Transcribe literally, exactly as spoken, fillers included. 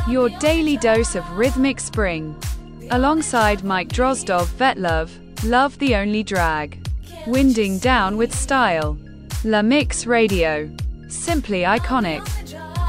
Your daily dose of rhythmic spring. Alongside Mike Drozdov, Vetlove, Love the Only Drag. Winding down with style. La Mix Radio. Simply iconic.